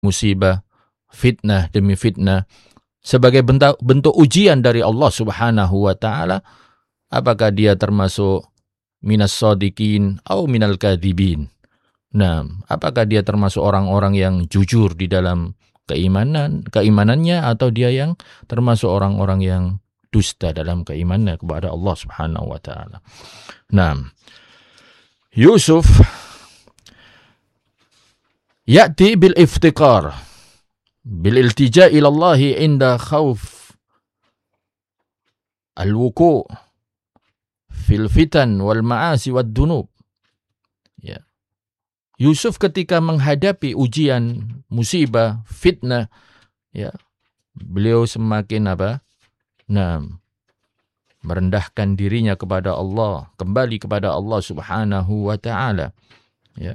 musibah, fitnah demi fitnah, sebagai bentuk ujian dari Allah Subhanahu wa ta'ala, apakah dia termasuk minas shadiqin atau minal kadhibin. Nah, apakah dia termasuk orang-orang yang jujur di dalam keimanannya, atau dia yang termasuk orang-orang yang dusta dalam keimanannya kepada Allah Subhanahu wa ta'ala. Nah, Yusuf ya'ti bil iftiqar bil iltija ila Allah inda khawf al-wuku' fil fitan wal ma'asi wad dunub. Ya. Yusuf ketika menghadapi ujian, musibah, fitnah, ya, beliau semakin merendahkan dirinya kepada Allah, kembali kepada Allah Subhanahu wa ta'ala. Ya.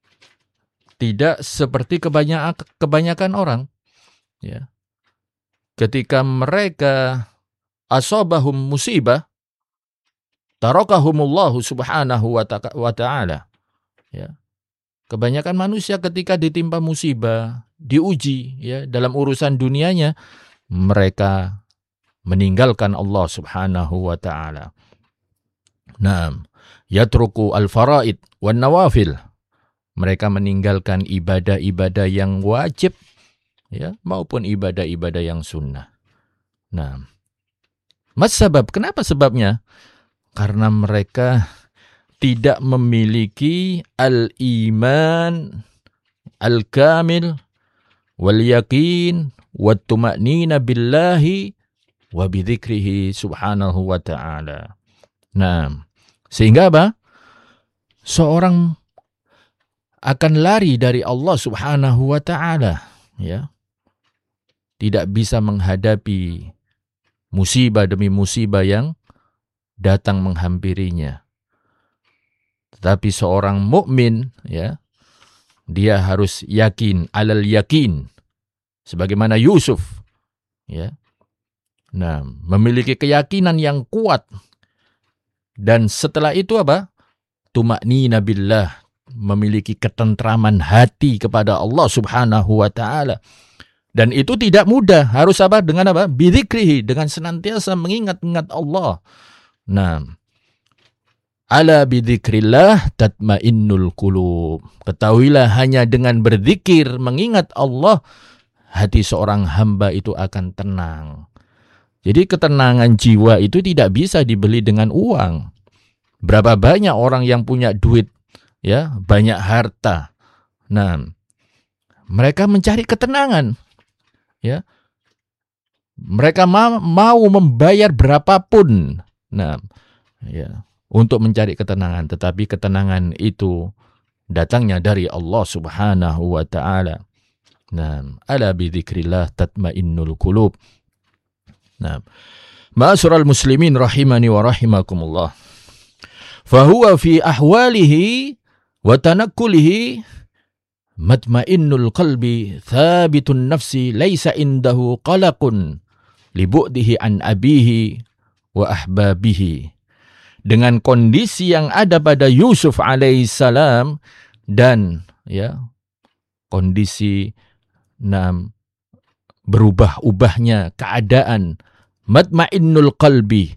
Tidak seperti kebanyakan orang. Ya. Ketika mereka asabahum musibah, tarakahumullahu Subhanahu wa ta'ala. Ya. Kebanyakan manusia ketika ditimpa musibah, diuji, ya, dalam urusan dunianya, mereka meninggalkan Allah Subhanahu wa ta'ala. Naam, yatruku al-faraid wan nawafil. Mereka meninggalkan ibadah-ibadah yang wajib, ya, maupun ibadah-ibadah yang sunnah. Nah, sebab? Kenapa sebabnya? Karena mereka tidak memiliki al-iman al-kamil wal yakin wat tuma'nina billahi wa bidzikrihi subhanahu wa ta'ala. Nah, sehingga apa? Seorang akan lari dari Allah Subhanahu wa ta'ala, ya. Tidak bisa menghadapi musibah demi musibah yang datang menghampirinya. Tetapi seorang mukmin, ya, dia harus yakin, alal yakin, sebagaimana Yusuf, ya. Nah, memiliki keyakinan yang kuat. Dan setelah itu apa? Tuma'nina billah, memiliki ketentraman hati kepada Allah Subhanahu wa ta'ala. Dan itu tidak mudah. Harus apa? Dengan apa? Bidzikrihi, dengan senantiasa mengingat-ingat Allah. Nah, ala bidzikrillah tatmainnul qulub. Ketahuilah, hanya dengan berzikir, mengingat Allah, hati seorang hamba itu akan tenang. Jadi ketenangan jiwa itu tidak bisa dibeli dengan uang. Berapa banyak orang yang punya duit, ya, banyak harta. Nah, mereka mencari ketenangan, ya. Mereka mau membayar berapapun, nah, ya, untuk mencari ketenangan. Tetapi ketenangan itu datangnya dari Allah Subhanahu wa ta'ala. Nah, ala bidzikrillah tatmainnul qulub. Nah, ma'asyiral muslimin rahimani wa rahimakumullah. Fahuwa fi ahwalihi wa tanakkulihi matmainnul qalbi thabitun nafsi laisa indahu qalaqun li bu'dihi an abihi wa ahbabihi. Dengan kondisi yang ada pada Yusuf alaihissalam dan, ya, kondisi berubah-ubahnya keadaan, matmainnul qalbi,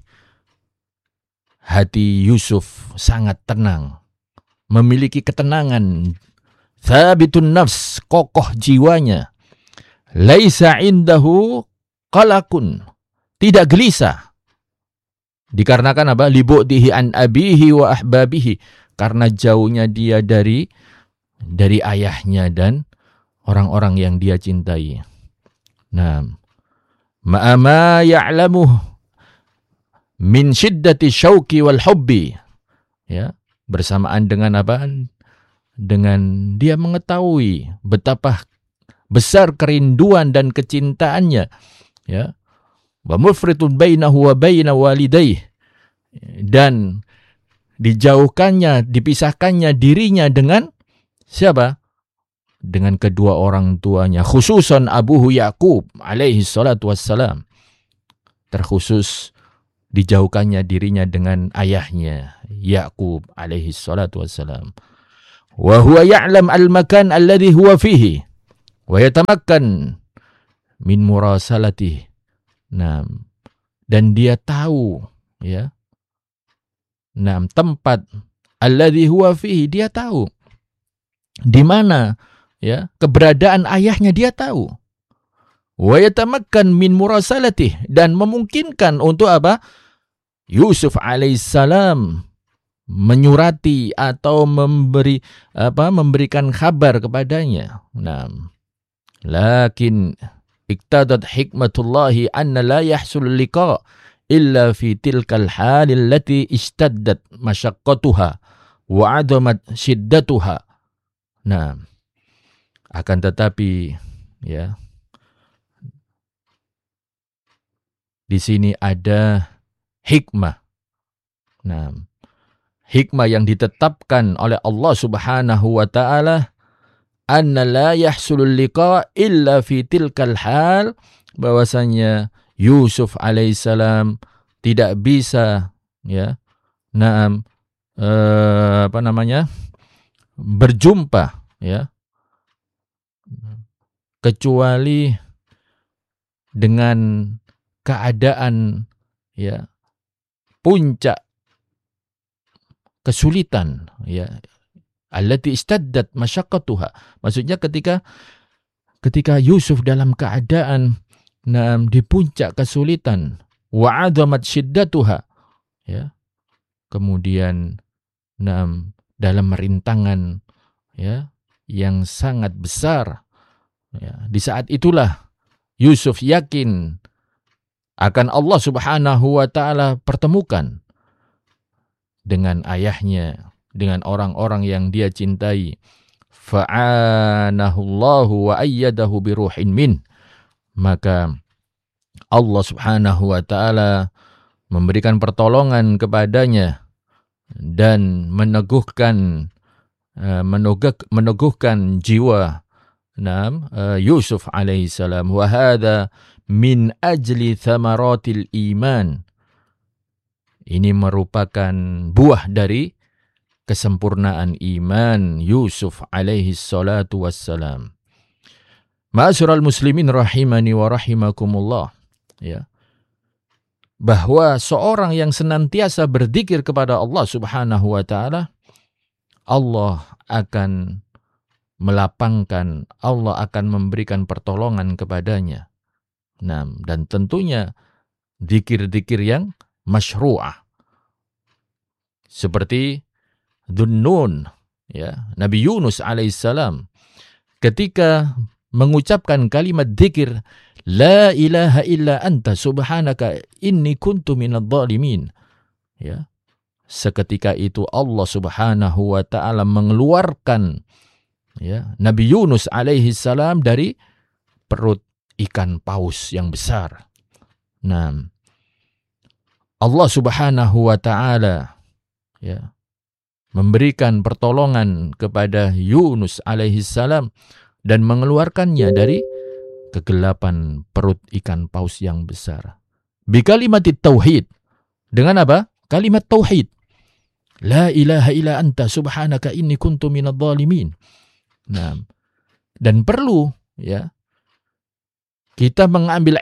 hati Yusuf sangat tenang, memiliki ketenangan, thabitun nafs, kokoh jiwanya, laisa indahu qalaqun, tidak gelisah. Dikarenakan apa? Libu'dihi an abihi wa ahbabihi, karena jauhnya dia dari ayahnya dan orang-orang yang dia cintai. Nah, ma'ama ya'lamuh min syiddati syauqi wal hubbi, ya, bersamaan dengan apa? Dengan dia mengetahui betapa besar kerinduan dan kecintaannya, ya. Wa mufritun bainahu wa baina walidayhi, dan dijauhkannya, dipisahkannya dirinya dengan siapa? Dengan kedua orang tuanya, khususan abuhu Yaqub alaihi salatu wassalam. Terkhusus dijauhkannya dirinya dengan ayahnya Yaqub alaihi salatu wassalam. Wa huwa ya'lam al-makan alladhi huwa fihi. wa yatamakkan min murasalatih. Nah, dan dia tahu ya. Nah, tempat alladzi huwa fihi, dia tahu di mana ya keberadaan ayahnya, dia tahu. Wa yatamakkan min murasalatih, dan memungkinkan untuk apa? Yusuf alaihissalam menyurati atau memberikan kabar kepadanya. Nah, lakin iktadat hikmatullahi anna la yahsul liqa illa fi tilkal hal allati istaddat masyaqqatuha wa 'adamat shiddatuha. Nah, akan tetapi ya, di sini ada hikmah. Nah, hikmah yang ditetapkan oleh Allah Subhanahu wa taala, anna la yahsulul liqa illa fi tilkal hal, bahwasanya Yusuf alaihissalam tidak bisa ya, berjumpa ya, kecuali dengan keadaan ya puncak kesulitan ya, allati istaddat masyaqqatuha. Maksudnya ketika Yusuf dalam keadaan di puncak kesulitan, wa 'adamat shiddatuha ya, kemudian dalam rintangan ya yang sangat besar ya, di saat itulah Yusuf yakin akan Allah Subhanahu wa taala pertemukan dengan ayahnya, dengan orang-orang yang dia cintai. Fa'anahu Allahu wa ayyadahu bi ruhin min. Maka Allah Subhanahu wa taala memberikan pertolongan kepadanya dan meneguhkan jiwa Yusuf alaihissalam. Wa hadza min ajli thamaratil iman. Ini merupakan buah dari kesempurnaan iman Yusuf alaihi salatu wassalam. Ma'asyiral muslimin rahimani wa rahimakumullah. Ya. Bahwa seorang yang senantiasa berzikir kepada Allah Subhanahu wa taala, Allah akan melapangkan, Allah akan memberikan pertolongan kepadanya. Nah, dan tentunya zikir-zikir yang masyru'ah. Seperti Dhunnun, ya, Nabi Yunus alaihissalam ketika mengucapkan kalimat zikir la ilaha illa anta subhanaka inni kuntu minadh dhalimin, ya, seketika itu Allah Subhanahu wa taala mengeluarkan ya Nabi Yunus alaihissalam dari perut ikan paus yang besar. Nah, Allah Subhanahu wa taala ya memberikan pertolongan kepada Yunus alaihissalam dan mengeluarkannya dari kegelapan perut ikan paus yang besar. Bi kalimatit tauhid. Dengan apa? Kalimat tauhid. La ilaha illa anta subhanaka inni kuntu minadh dhalimin. Nah, dan perlu ya kita mengambil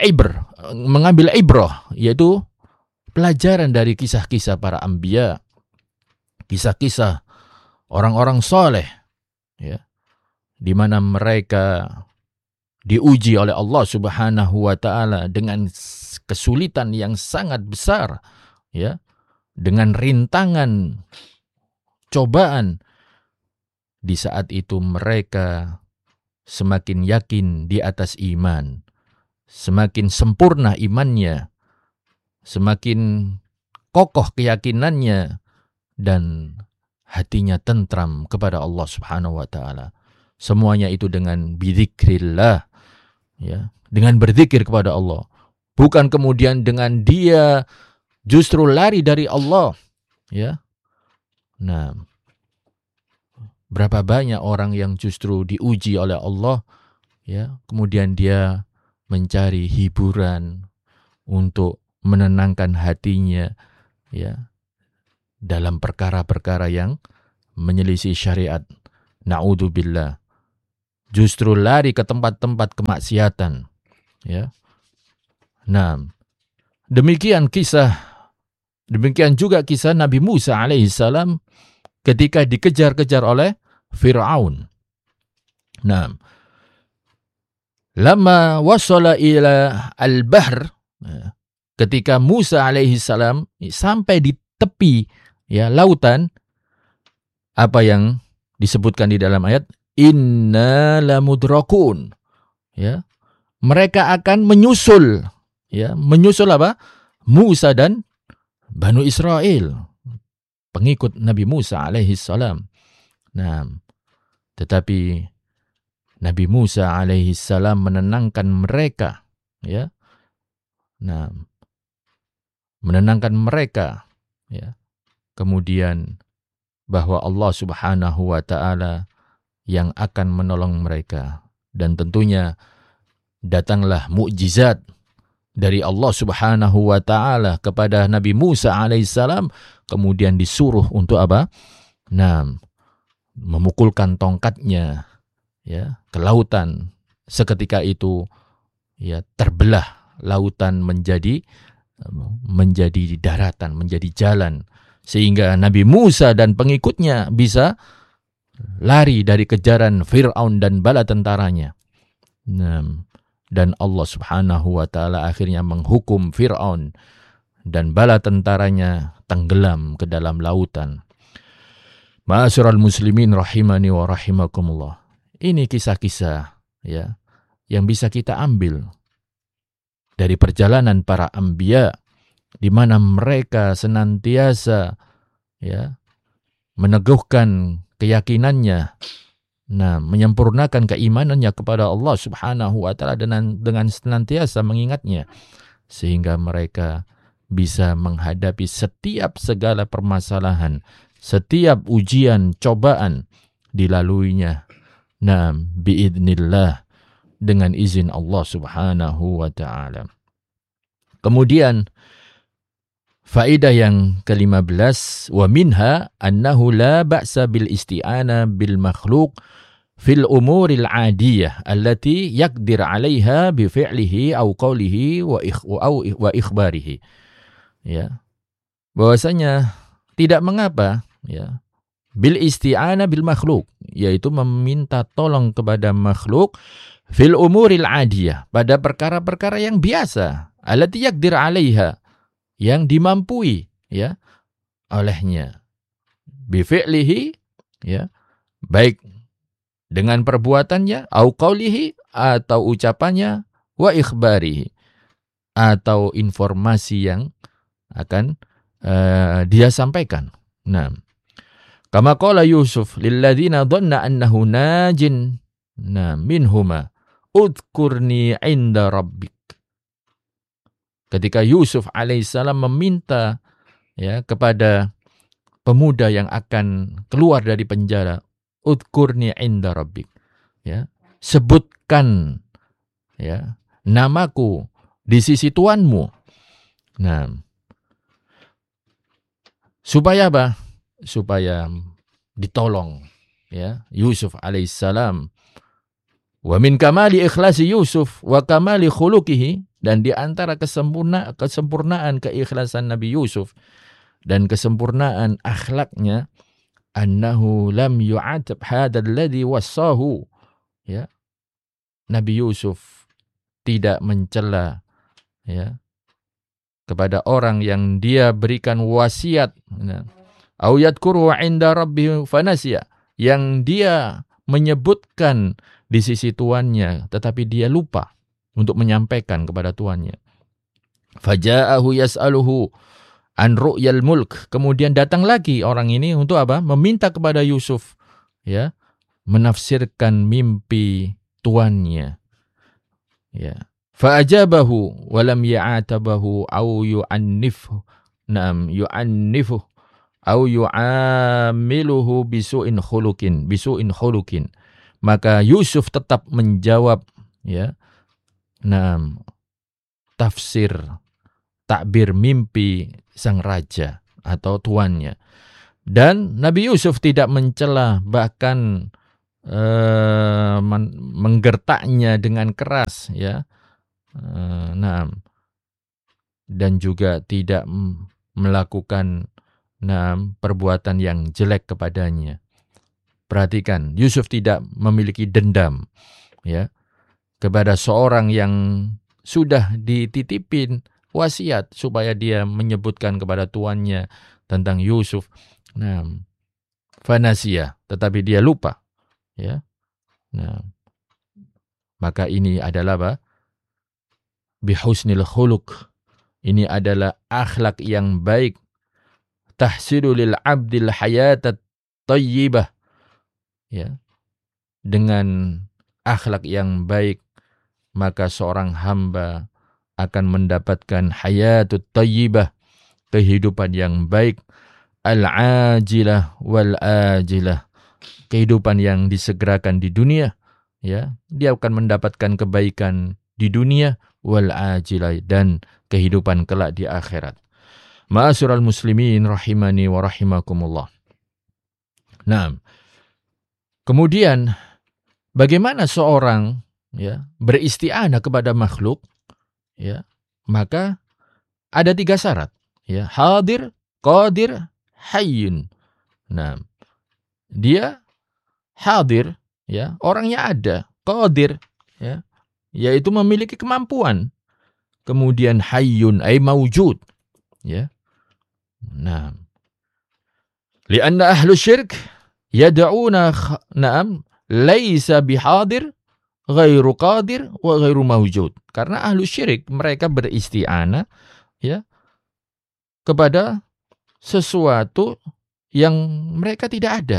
ibrah, yaitu pelajaran dari kisah-kisah para anbiya, kisah-kisah orang-orang soleh, ya, di mana mereka diuji oleh Allah Subhanahu wa taala dengan kesulitan yang sangat besar, ya, dengan rintangan, cobaan. Di saat itu mereka semakin yakin di atas iman, semakin sempurna imannya, semakin kokoh keyakinannya, dan hatinya tentram kepada Allah Subhanahu wa taala. Semuanya itu dengan bidzikrillah, ya, dengan berzikir kepada Allah. Bukan kemudian dengan dia justru lari dari Allah, ya. Nah, berapa banyak orang yang justru diuji oleh Allah, ya, kemudian dia mencari hiburan untuk menenangkan hatinya, ya, dalam perkara-perkara yang menyelisih syariat. Na'udzubillah. justru lari ke tempat-tempat kemaksiatan. Ya. Nah, demikian juga kisah Nabi Musa alaihissalam ketika dikejar-kejar oleh Fir'aun. Nah, lama wasala ila al-bahr, ketika Musa alaihissalam sampai di tepi ya lautan, apa yang disebutkan di dalam ayat, inna lamudrakun, ya, mereka akan menyusul apa? Musa dan Banu Israel, pengikut Nabi Musa alaihissalam. Nah, tetapi Nabi Musa alaihissalam menenangkan mereka, ya. Nah, menenangkan mereka, ya. Kemudian bahwa Allah Subhanahu wa taala yang akan menolong mereka, dan tentunya datanglah mukjizat dari Allah Subhanahu wa taala kepada Nabi Musa alaihissalam, kemudian disuruh untuk apa? Nah, memukulkan tongkatnya ya ke lautan. Seketika itu ya terbelah lautan menjadi daratan, menjadi jalan, sehingga Nabi Musa dan pengikutnya bisa lari dari kejaran Fir'aun dan bala tentaranya. Dan Allah Subhanahu wa taala akhirnya menghukum Fir'aun dan bala tentaranya tenggelam ke dalam lautan. Ma'asyiral muslimin rahimani wa rahimakumullah. Ini kisah-kisah ya yang bisa kita ambil dari perjalanan para anbiya, di mana mereka senantiasa ya meneguhkan keyakinannya, nah, menyempurnakan keimanannya kepada Allah Subhanahu wa taala dengan senantiasa mengingatnya, sehingga mereka bisa menghadapi setiap segala permasalahan, setiap ujian, cobaan dilaluinya. Nah, biidznillah, dengan izin Allah Subhanahu wa taala. Kemudian faedah yang ke-15, wa minha annahu la ba'sa bil isti'ana bil makhluq fil umuril adiyah allati yaqdir 'alaiha bi fi'lihi aw qawlihi wa ikhbarihi. Ya. Bahwasanya tidak mengapa ya bil isti'ana bil makhluk, yaitu meminta tolong kepada makhluk fil umuril adiyah, pada perkara-perkara yang biasa, allati yaqdir 'alaiha, yang dimampui ya olehnya, bi fi'lihi ya, baik dengan perbuatannya, au qaulihi, atau ucapannya, wa ikhbarihi, atau informasi yang akan dia sampaikan. Nah, kama qala Yusuf lilladzina dhanna annahu najin minhuma udhkurni 'inda rabbik. Ketika Yusuf alaihissalam meminta ya kepada pemuda yang akan keluar dari penjara, udhkurni 'inda rabbik, ya, sebutkan ya namaku di sisi Tuhanmu. Nah, supaya apa? Supaya ditolong ya Yusuf alaihissalam. Wa min kamali ikhlasi Yusuf wa kamali khuluqihi, dan di antara kesempurnaan keikhlasan Nabi Yusuf dan kesempurnaan akhlaknya, annahu lam yu'atab hadzal ladzi wassahu, ya, Nabi Yusuf tidak mencela ya kepada orang yang dia berikan wasiat, au yadhkuru 'inda rabbih fanasiya, yang dia menyebutkan di sisi tuannya tetapi dia lupa untuk menyampaikan kepada tuannya. Faja'ahu yas'aluhu an ru'yal mulk, kemudian datang lagi orang ini untuk apa? Meminta kepada Yusuf ya menafsirkan mimpi tuannya. Ya. Fa'ajabahu wa lam ya'atabahu au yu'annifu au yu'amiluhu bisu'in khuluqin. Maka Yusuf tetap menjawab ya tafsir takbir mimpi sang raja atau tuannya. Dan Nabi Yusuf tidak mencela, bahkan menggertaknya dengan keras, ya. Nah, dan juga tidak melakukan perbuatan yang jelek kepadanya. Perhatikan, Yusuf tidak memiliki dendam, ya, kepada seorang yang sudah dititipin wasiat supaya dia menyebutkan kepada tuannya tentang Yusuf. Nah, fanasia, tetapi dia lupa, ya. Nah, maka ini adalah apa? Bihusnil khuluq. Ini adalah akhlak yang baik. Tahsilu lil abdil hayatat tayyibah. Ya. Dengan akhlak yang baik, maka seorang hamba akan mendapatkan hayatut tayyibah, kehidupan yang baik, al-ajilah wal-ajilah, kehidupan yang disegerakan di dunia, ya. Dia akan mendapatkan kebaikan di dunia, wal-ajilah, dan kehidupan kelak di akhirat. Ma'asyiral muslimin rahimani wa rahimakumullah. Nah, kemudian bagaimana seorang, ya, beristi'anah kepada makhluk, ya, maka ada 3 syarat, ya, hadir, qadir, hayyun. Nah, dia hadir, ya, orangnya ada, qadir, ya, yaitu memiliki kemampuan. Kemudian hayyun ay mawjud, ya. Nah, lianna ahlu syirk yad'una laisa bihadir ghairu qadir wa ghairu mawjud. Karena ahlu syirik mereka beristi'anah, ya, kepada sesuatu yang mereka tidak ada.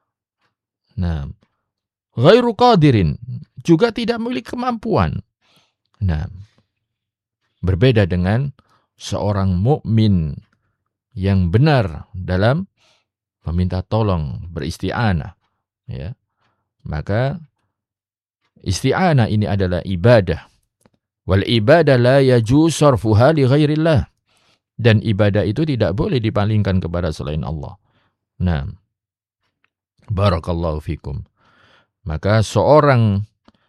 Nah, ghairu qadirin juga tidak memiliki kemampuan. Nah, berbeda dengan seorang mukmin yang benar dalam meminta tolong, beristi'anah, ya. Maka isti'anah ini adalah ibadah. Wal ibadah la yajuz sarfuha li ghairillah. Dan ibadah itu tidak boleh dipalingkan kepada selain Allah. Nah, barakallahu fikum. Maka seorang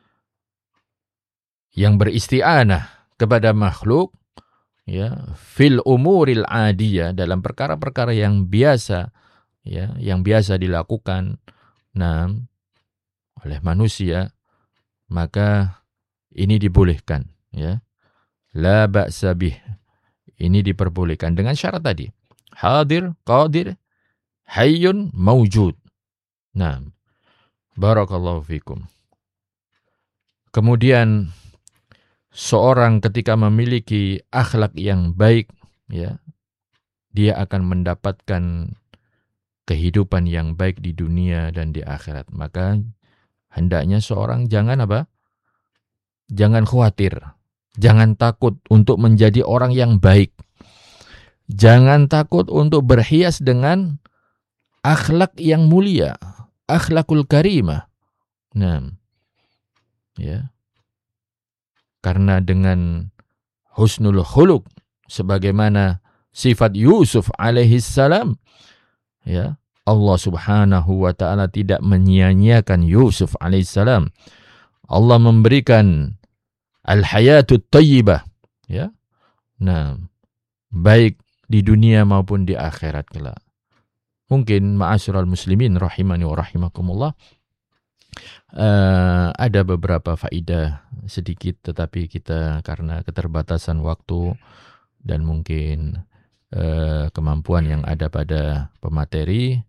yang beristi'anah kepada makhluk, ya, fil umuril adiyah, dalam perkara-perkara yang biasa, ya, yang biasa dilakukan, nah, oleh manusia, maka ini dibolehkan, ya. La ba'sa bih. Ini diperbolehkan dengan syarat tadi. Hadir, qadir, hayyun, mawjud. Nah, barakallahu fikum. Kemudian seorang ketika memiliki akhlak yang baik, ya, dia akan mendapatkan kehidupan yang baik di dunia dan di akhirat. Maka hendaknya seorang jangan apa? Jangan khawatir. Jangan takut untuk menjadi orang yang baik. Jangan takut untuk berhias dengan akhlak yang mulia, akhlakul karimah. Nah, ya. Karena dengan husnul khuluq, sebagaimana sifat Yusuf alaihissalam, ya, Allah subhanahu wa ta'ala tidak menyia-nyiakan Yusuf alaihissalam. Allah memberikan al-hayatut tayyibah, ya. Nah, baik di dunia maupun di akhirat kelak. Mungkin ma'asyiral muslimin rahimani wa rahimakumullah, ada beberapa faedah sedikit, tetapi kita karena keterbatasan waktu dan mungkin kemampuan yang ada pada pemateri,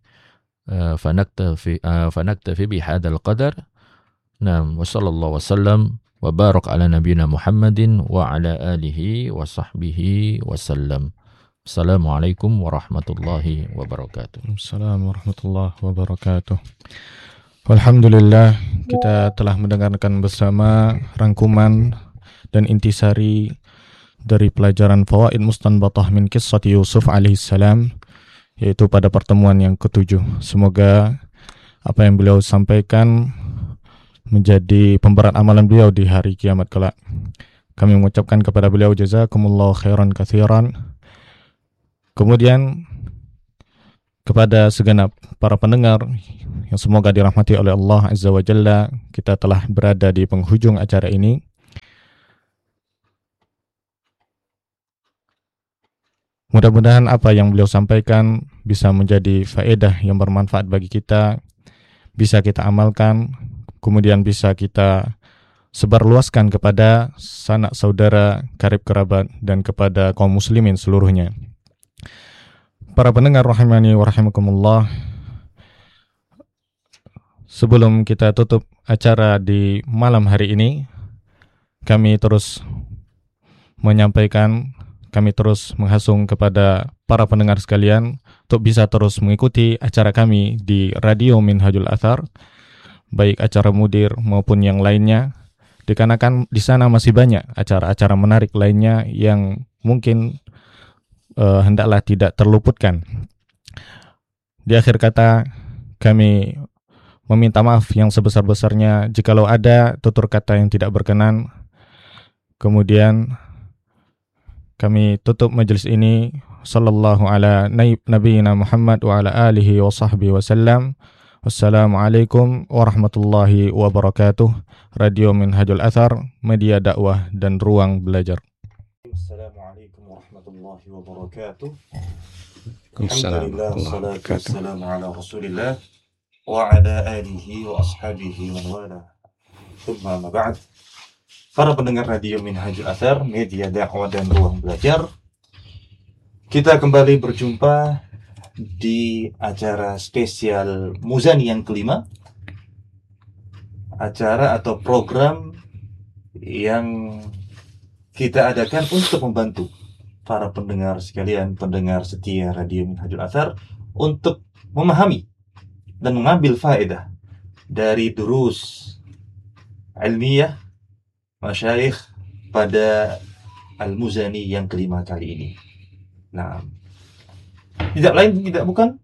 fanaktafi bihadzal qadar. Nah, wa sallallahu wasallam wa barak ala nabiyyina Muhammadin wa ala alihi wa sahbihi wasallam. Assalamualaikum warahmatullahi wabarakatuh. Assalamualaikum warahmatullahi wabarakatuh. Alhamdulillah, kita telah mendengarkan bersama rangkuman dan intisari dari pelajaran Fawaid Mustanbatah min Qissati Yusuf alaihissalam, yaitu pada pertemuan yang ke-7. Semoga apa yang beliau sampaikan menjadi pemberat amalan beliau di hari kiamat kelak. Kami mengucapkan kepada beliau jazakumullahu khairan katsiran. Kemudian kepada segenap para pendengar yang semoga dirahmati oleh Allah Azza wa Jalla, kita telah berada di penghujung acara ini. Mudah-mudahan apa yang beliau sampaikan bisa menjadi faedah yang bermanfaat bagi kita, bisa kita amalkan, kemudian bisa kita sebarluaskan kepada sanak saudara, karib kerabat, dan kepada kaum muslimin seluruhnya. Para pendengar rahimani wa rahimakumullah, sebelum kita tutup acara di malam hari ini, kami terus menghasung kepada para pendengar sekalian untuk bisa terus mengikuti acara kami di Radio Minhajul Athar, baik acara Mudir maupun yang lainnya, dikarenakan di sana masih banyak acara-acara menarik lainnya yang mungkin hendaklah tidak terluputkan. Di akhir kata, kami meminta maaf yang sebesar-besarnya jikalau ada tutur kata yang tidak berkenan. Kemudian kami tutup majelis ini. Sallallahu ala nabiyina Muhammad wa ala alihi wa sahbihi wasallam. Wassalamualaikum warahmatullahi wabarakatuh. Radio Minhajul Athar, media dakwah dan ruang belajar. Assalamualaikum warahmatullahi wabarakatuh. Alhamdulillah, wassalatu wassalamu ala rasulillah wa ala alihi wa ashabihi wa wala. Thumma ma ba'd. Para pendengar Radio Minhajul Athar, media dakwah dan ruang belajar, kita kembali berjumpa di acara spesial Muzani yang kelima, acara atau program yang kita adakan untuk membantu para pendengar sekalian, pendengar setia Radio Minhajul Athar, untuk memahami dan mengambil faedah dari durus ilmiah masyayikh pada Al-Muzani yang kelima kali ini. Nah, tidak lain tidak bukan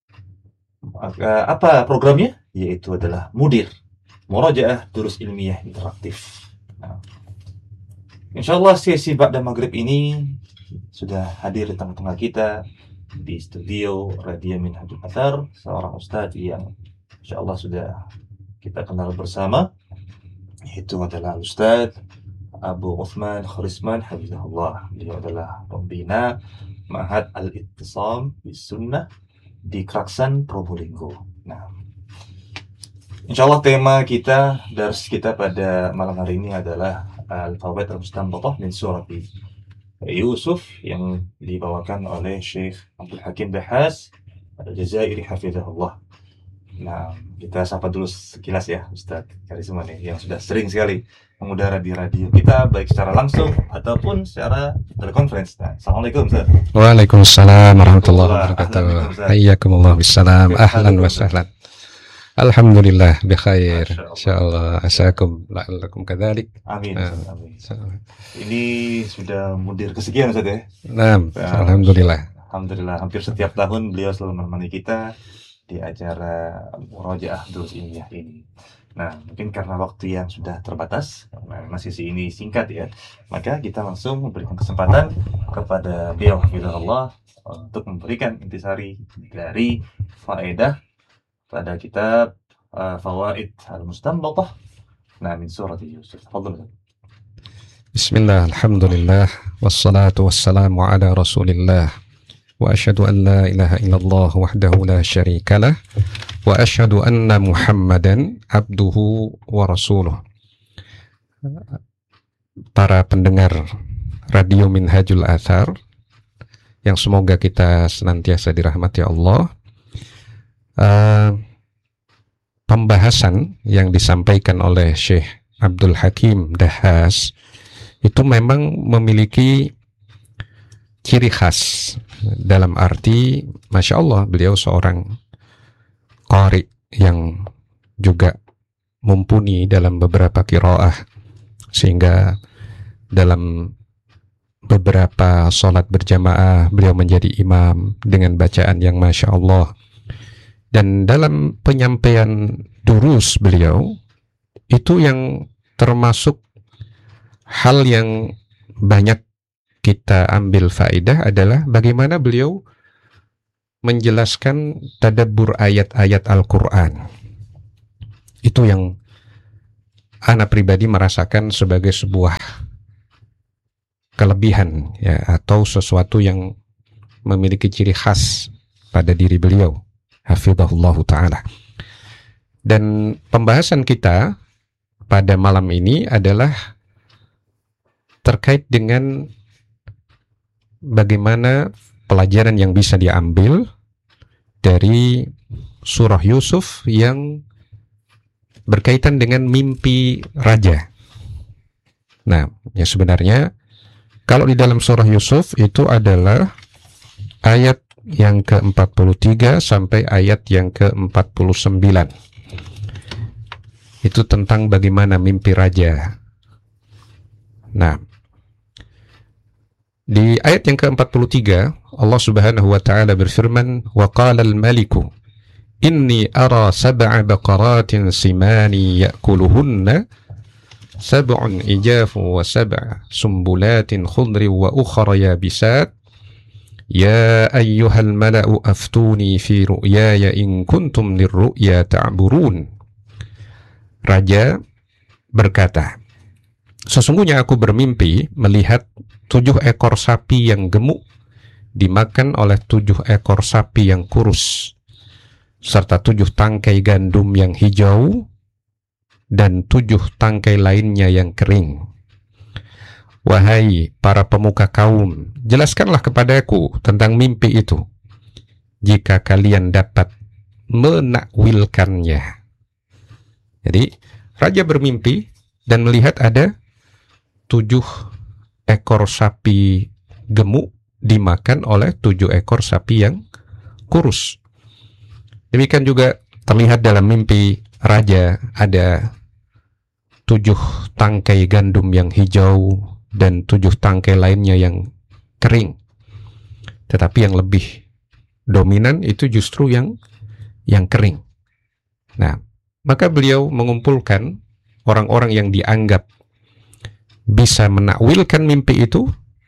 apa programnya? Yaitu adalah Mudir, Murajaah Durus Ilmiah Interaktif. Nah, insyaallah sesi ba'da maghrib ini sudah hadir di tengah-tengah kita di studio Radio Minhajul Athar seorang ustadz yang insyaallah sudah kita kenal bersama, yaitu adalah Ustadz Abu Uthman Kharisman Hafizahullah. Dia adalah pembina Ma'had Al-Ittisam Bis-Sunnah di Kraksan, Probolinggo. Nah, insyaallah tema kita, dars kita pada malam hari ini adalah Al-Fawaid Al-Mustanbatah min Surat Yusuf yang dibawakan oleh Syekh Abdul Hakim Bahas Al-Jazairi Hafizahullah. Nah, kita sapa dulu sekilas ya Ustadz Karisman yang sudah sering sekali mengudara di radio kita, baik secara langsung ataupun secara telekonferensi. Nah, Assalamualaikum Ustadz. Waalaikumsalam warahmatullahi wabarakatuh. Hayyakumullah bissalam. Ahlan wa sahlan. Alhamdulillah bikhair. Insyaallah asakum la'allakum kadzalik. Amin. Amin. Ini sudah mudir kesekian Ustadz ya? Nah, alhamdulillah. Alhamdulillah, hampir setiap tahun beliau selalu menemani kita di acara Murajaah Durus Ilmiah ini. Nah, mungkin karena waktu yang sudah terbatas, masih ini singkat ya, maka kita langsung memberikan kesempatan kepada beliau Hafizahullah untuk memberikan intisari dari faedah pada kitab Fawaid Al-Mustanbatah min Surat Yusuf. Tafadhal. Bismillah, alhamdulillah, wassalatu wassalamu ala rasulillah, wa asyhadu an la ilaha illallah wahdahu la syarika lah, wa asyhadu anna Muhammadan abduhu wa rasuluh. Para pendengar Radio Minhajul Athar yang semoga kita senantiasa dirahmati Allah, pembahasan yang disampaikan oleh Syekh Abdul Hakim Dahas itu memang memiliki ciri khas, dalam arti Masya Allah beliau seorang qari yang juga mumpuni dalam beberapa qiraah, sehingga dalam beberapa sholat berjamaah beliau menjadi imam dengan bacaan yang Masya Allah. Dan dalam penyampaian durus beliau itu yang termasuk hal yang banyak kita ambil faedah adalah bagaimana beliau menjelaskan tadabbur ayat-ayat Al-Quran. Itu yang ana pribadi merasakan sebagai sebuah kelebihan, ya, atau sesuatu yang memiliki ciri khas pada diri beliau, hafizahullahu ta'ala. Dan pembahasan kita pada malam ini adalah terkait dengan bagaimana pelajaran yang bisa diambil dari surah Yusuf yang berkaitan dengan mimpi raja. Nah, ya sebenarnya kalau di dalam surah Yusuf itu adalah ayat yang ke-43 sampai ayat yang ke-49. Itu tentang bagaimana mimpi raja. Nah, di ayat yang ke-43 Allah Subhanahu wa taala berfirman, "Wa qala al-maliku inni ara sab'a baqaratin simani ya'kuluhunna sab'un ijafu wa sab'a sumbulatin khudri wa ukhra yabisat ya ayyuhal mala'u aftuni fi ru'yaya in kuntum lirru'ya ta'burun." Raja berkata, "Sesungguhnya aku bermimpi melihat 7 ekor sapi yang gemuk dimakan oleh 7 ekor sapi yang kurus, serta 7 tangkai gandum yang hijau dan 7 tangkai lainnya yang kering. Wahai para pemuka kaum, jelaskanlah kepadaku tentang mimpi itu, jika kalian dapat menakwilkannya." Jadi, raja bermimpi dan melihat ada 7 ekor sapi gemuk dimakan oleh 7 ekor sapi yang kurus. Demikian juga terlihat dalam mimpi raja ada 7 tangkai gandum yang hijau dan 7 tangkai lainnya yang kering. Tetapi yang lebih dominan itu justru yang kering. Nah, maka beliau mengumpulkan orang-orang yang dianggap bisa menakwilkan mimpi itu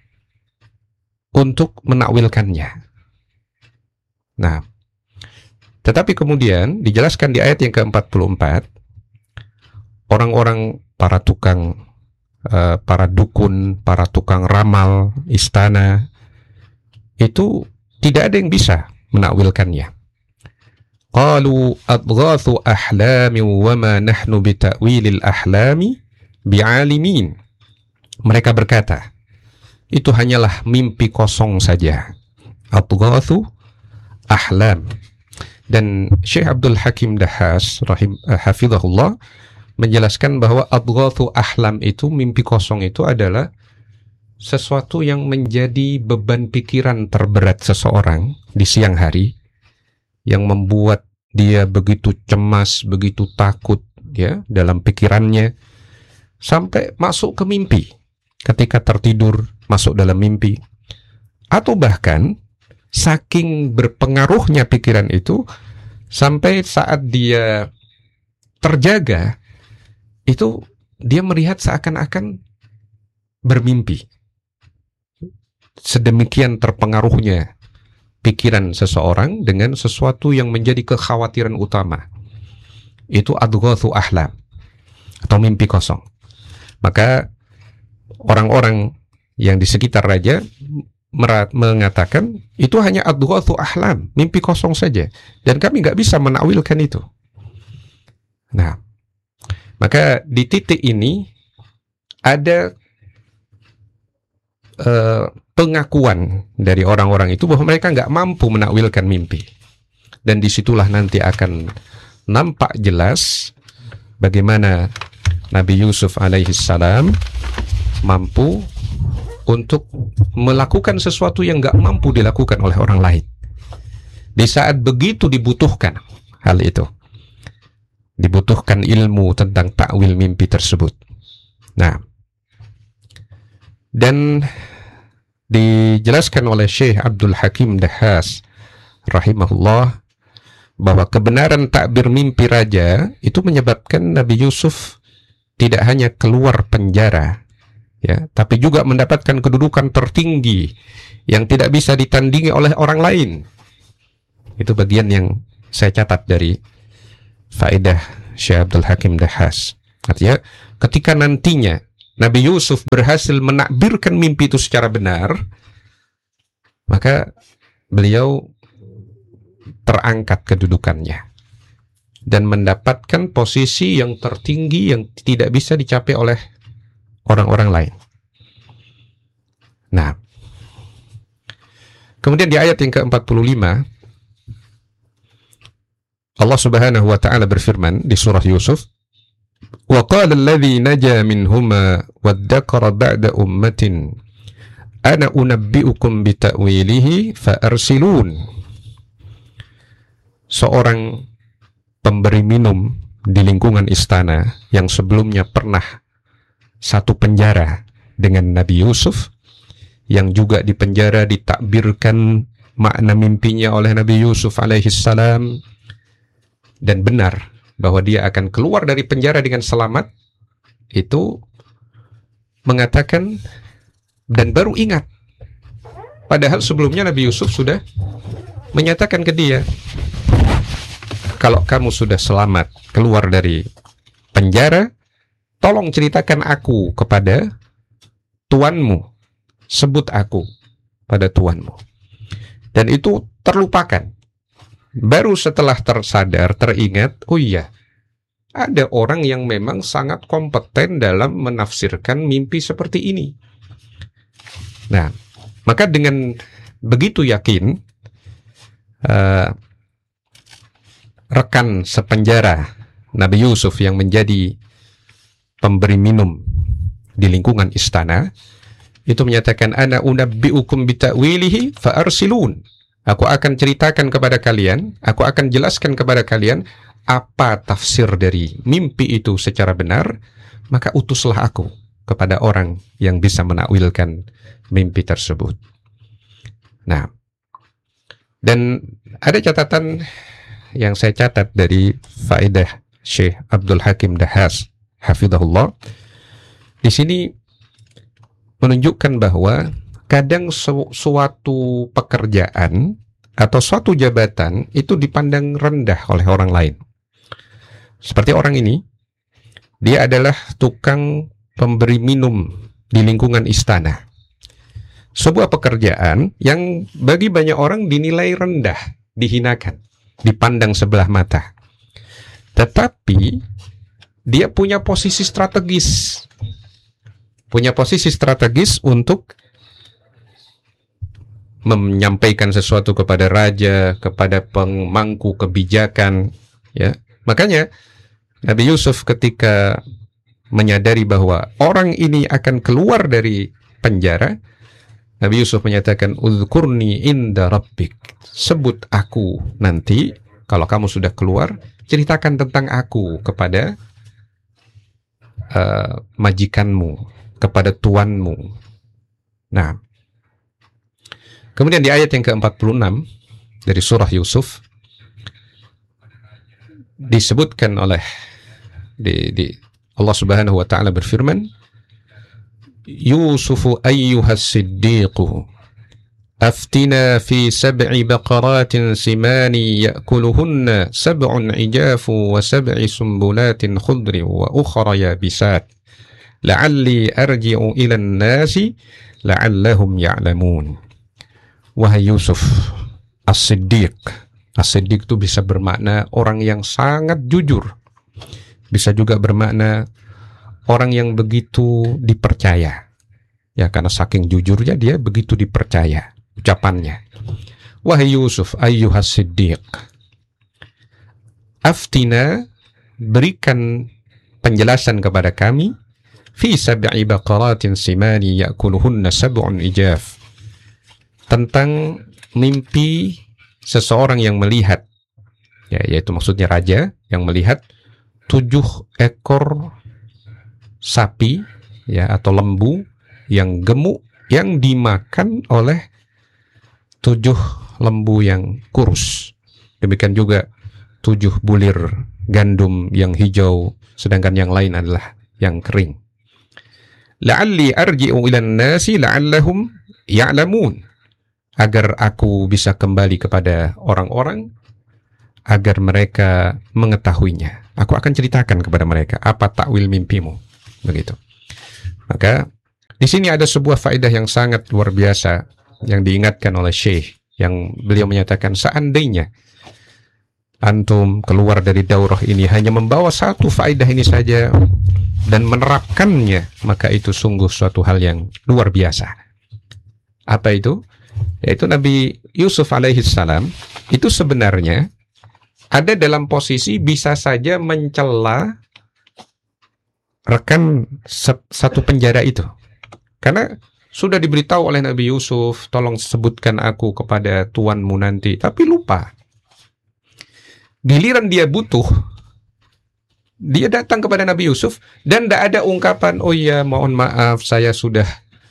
untuk menakwilkannya. Nah, tetapi kemudian dijelaskan di ayat yang ke-44, orang-orang, para tukang, para dukun, para tukang ramal istana, itu tidak ada yang bisa menakwilkannya. Qalu adghathu ahlami wa ma nahnu bita'wilil ahlami bi'alimin. Mereka berkata, itu hanyalah mimpi kosong saja. Adghathu ahlam. Dan Syekh Abdul Hakim Dahas hafizahullah menjelaskan bahwa adghathu ahlam itu, mimpi kosong itu adalah sesuatu yang menjadi beban pikiran terberat seseorang di siang hari, yang membuat dia begitu cemas, begitu takut, ya, dalam pikirannya, sampai masuk ke mimpi. Ketika tertidur, masuk dalam mimpi. Atau bahkan, saking berpengaruhnya pikiran itu, sampai saat dia terjaga, itu dia melihat seakan-akan bermimpi. Sedemikian terpengaruhnya pikiran seseorang dengan sesuatu yang menjadi kekhawatiran utama. Itu adghathu ahlam, atau mimpi kosong. Maka orang-orang yang di sekitar raja mengatakan itu hanya adghathu ahlam, mimpi kosong saja, dan kami nggak bisa menakwilkan itu. Nah, maka di titik ini ada pengakuan dari orang-orang itu bahwa mereka nggak mampu menakwilkan mimpi. Dan disitulah nanti akan nampak jelas bagaimana Nabi Yusuf alaihissalam mampu untuk melakukan sesuatu yang nggak mampu dilakukan oleh orang lain. Di saat begitu dibutuhkan hal itu, dibutuhkan ilmu tentang takwil mimpi tersebut. Nah, dan dijelaskan oleh Syekh Abdul Hakim Dahas rahimahullah bahwa kebenaran takbir mimpi raja itu menyebabkan Nabi Yusuf tidak hanya keluar penjara, ya, tapi juga mendapatkan kedudukan tertinggi yang tidak bisa ditandingi oleh orang lain. Itu bagian yang saya catat dari faedah Syekh Abdul Hakim Dahhas. Artinya ketika nantinya Nabi Yusuf berhasil menakbirkan mimpi itu secara benar, maka beliau terangkat kedudukannya dan mendapatkan posisi yang tertinggi yang tidak bisa dicapai oleh orang-orang lain. Nah, kemudian di ayat yang ke-45 Allah Subhanahu wa taala berfirman di surah Yusuf, "Wa qala alladhi naja minhuma waddakara ba'da ummatin ana unabbi'ukum bita'wilihi fa'arsilun." Seorang pemberi minum di lingkungan istana yang sebelumnya pernah satu penjara dengan Nabi Yusuf, yang juga di penjara ditakbirkan makna mimpinya oleh Nabi Yusuf alaihissalam, dan benar bahwa dia akan keluar dari penjara dengan selamat, itu mengatakan dan baru ingat, padahal sebelumnya Nabi Yusuf sudah menyatakan ke dia, kalau kamu sudah selamat keluar dari penjara, tolong ceritakan aku kepada tuanmu, sebut aku pada tuanmu. Dan itu terlupakan. Baru setelah tersadar, teringat, oh iya, ada orang yang memang sangat kompeten dalam menafsirkan mimpi seperti ini. Nah, maka dengan begitu yakin, rekan sepenjara Nabi Yusuf yang menjadi pemberi minum di lingkungan istana, itu menyatakan, ana unabbi'ukum bita'wilihi fa'arsilun. Aku akan ceritakan kepada kalian, aku akan jelaskan kepada kalian apa tafsir dari mimpi itu secara benar, maka utuslah aku kepada orang yang bisa menakwilkan mimpi tersebut. Nah, dan ada catatan yang saya catat dari faedah Syekh Abdul Hakim Dahhas, hafizahullah. Di sini menunjukkan bahwa kadang suatu pekerjaan atau suatu jabatan itu dipandang rendah oleh orang lain. Seperti orang ini, dia adalah tukang pemberi minum di lingkungan istana. Sebuah pekerjaan yang bagi banyak orang dinilai rendah, dihinakan, dipandang sebelah mata. Tetapi dia punya posisi strategis. Punya posisi strategis untuk menyampaikan sesuatu kepada raja, kepada pemangku kebijakan, ya. Makanya Nabi Yusuf ketika menyadari bahwa orang ini akan keluar dari penjara, Nabi Yusuf menyatakan, "Udhkurni inda rabbik." Sebut aku nanti kalau kamu sudah keluar, ceritakan tentang aku kepada majikanmu, kepada tuanmu. Nah, kemudian di ayat yang ke-46 dari surah Yusuf disebutkan oleh Allah Subhanahu wa taala berfirman, "Yusufu ayyuhas siddiqu aftina fi sab'i baqaratin simani ya'kuluhunna sab'un ijafu wa sab'i sumbulatin khudri wa ukhra yabisat la'alli arji'u ila an-nasi la'allahum ya'lamun." Wahai Yusuf, as-siddiq. As-siddiq itu bisa bermakna orang yang sangat jujur. Bisa juga bermakna orang yang begitu dipercaya. Ya, karena saking jujurnya dia begitu dipercaya ucapannya. Wahai Yusuf, ayyuhas siddiq. Aftina, berikan penjelasan kepada kami, fi sab'i baqaratin simani ya'kuluhunna sab'un ijaf. Tentang mimpi seseorang yang melihat, ya, yaitu maksudnya raja yang melihat 7 ekor sapi, ya, atau lembu yang gemuk yang dimakan oleh 7 lembu yang kurus. Demikian juga 7 bulir gandum yang hijau, sedangkan yang lain adalah yang kering. La'alli arji'u ilan nasi la'allahum ya'lamun. Agar aku bisa kembali kepada orang-orang, agar mereka mengetahuinya. Aku akan ceritakan kepada mereka apa takwil mimpimu. Begitu. Maka di sini ada sebuah faedah yang sangat luar biasa yang diingatkan oleh Syekh, yang beliau menyatakan seandainya antum keluar dari daurah ini hanya membawa satu faedah ini saja dan menerapkannya, maka itu sungguh suatu hal yang luar biasa. Apa itu? Yaitu Nabi Yusuf alaihissalam itu sebenarnya ada dalam posisi bisa saja mencela rekan satu penjara itu. Karena sudah diberitahu oleh Nabi Yusuf, tolong sebutkan aku kepada tuanmu nanti, tapi lupa. Giliran dia butuh, dia datang kepada Nabi Yusuf dan tidak ada ungkapan, oh iya mohon maaf saya sudah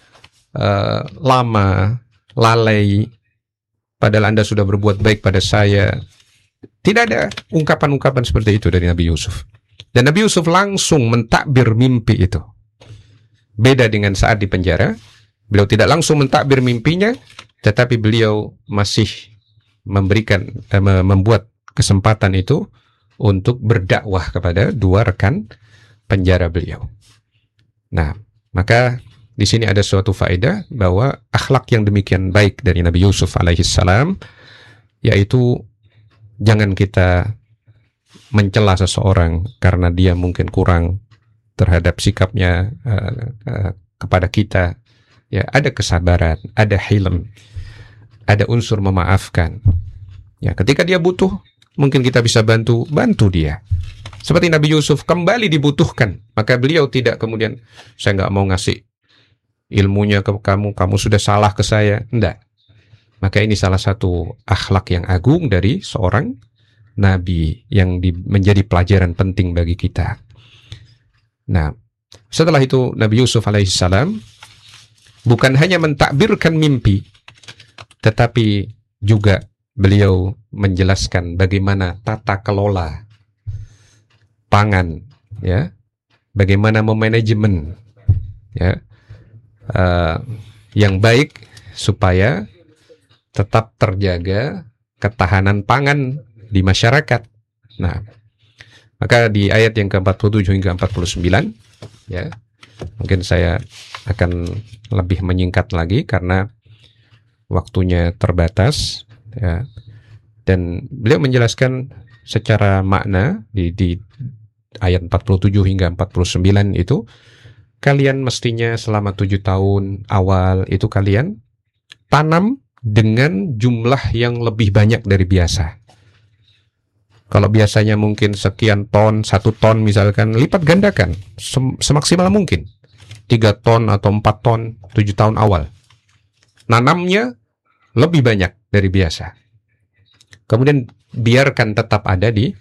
lama lalai, padahal Anda sudah berbuat baik pada saya. Tidak ada ungkapan-ungkapan seperti itu dari Nabi Yusuf. Dan Nabi Yusuf langsung mentakbir mimpi itu. Beda dengan saat di penjara, beliau tidak langsung mentakbir mimpinya, tetapi beliau masih membuat kesempatan itu untuk berdakwah kepada dua rekan penjara beliau. Nah, maka di sini ada suatu faedah bahwa akhlak yang demikian baik dari Nabi Yusuf alaihissalam, yaitu jangan kita mencela seseorang karena dia mungkin kurang terhadap sikapnya kepada kita. Ya, ada kesabaran, ada hilm, ada unsur memaafkan. Ya, ketika dia butuh, mungkin kita bisa bantu dia. Seperti Nabi Yusuf kembali dibutuhkan, maka beliau tidak kemudian, saya nggak mau ngasih ilmunya ke kamu sudah salah ke saya. Enggak. Maka ini salah satu akhlak yang agung dari seorang Nabi yang menjadi pelajaran penting bagi kita. Nah, setelah itu Nabi Yusuf alaihissalam bukan hanya mentakbirkan mimpi, tetapi juga beliau menjelaskan bagaimana tata kelola pangan, ya, bagaimana memanajemen, ya, yang baik supaya tetap terjaga ketahanan pangan di masyarakat. Nah, maka di ayat yang ke-47 hingga 49, ya, mungkin saya akan lebih menyingkat lagi karena waktunya terbatas. Ya. Dan beliau menjelaskan secara makna di ayat 47 hingga 49 itu, kalian mestinya selama 7 tahun awal itu kalian tanam dengan jumlah yang lebih banyak dari biasa. Kalau biasanya mungkin sekian ton, 1 ton misalkan, lipat gandakan semaksimal mungkin 3 ton atau 4 ton 7 tahun awal. Nanamnya lebih banyak dari biasa. Kemudian biarkan tetap ada di